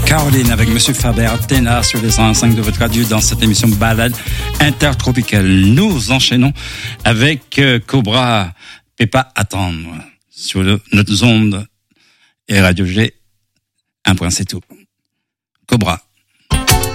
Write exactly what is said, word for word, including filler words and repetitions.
Caroline avec Monsieur Faber, Ténard sur les cent cinq de votre radio dans cette émission Balade Intertropicale. Nous enchaînons avec euh, Cobra, peut pas attendre sur le, notre onde et Radio G, un point c'est tout. Cobra.